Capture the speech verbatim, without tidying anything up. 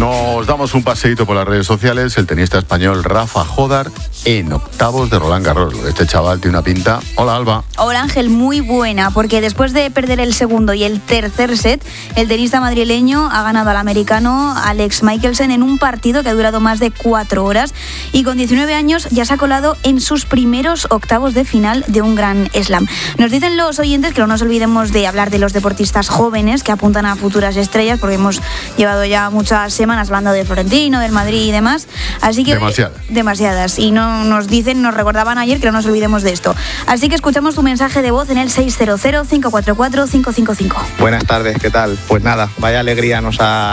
Nos damos un paseíto por las redes sociales. El tenista español Rafa Jódar en octavos de Roland Garros. Este chaval tiene una pinta. Hola, Alba. Hola, Ángel, muy buena, porque después de perder el segundo y el tercer set, el tenista madrileño ha ganado al americano Alex Michelsen en un partido que ha durado más de cuatro horas y con diecinueve años ya se ha colado en sus primeros octavos de final de un Grand Slam. Nos dicen los oyentes que no nos olvidemos de hablar de los deportistas jóvenes que apuntan a futuras estrellas, porque hemos llevado ya muchas semanas hablando de Florentino, del Madrid y demás, así que demasiadas, demasiadas y no nos dicen, nos recordaban ayer que no nos olvidemos de esto, así que escuchamos tu mensaje de voz en el seis cero cero, cinco cuatro cuatro, cinco cinco cinco. Buenas tardes, ¿qué tal? Pues nada, vaya alegría nos ha